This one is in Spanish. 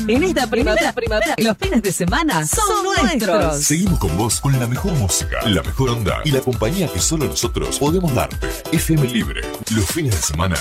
En esta primavera, los fines de semana son nuestros. Seguimos con vos con la mejor música, la mejor onda y la compañía que solo nosotros podemos darte. FM Libre. Los fines de semana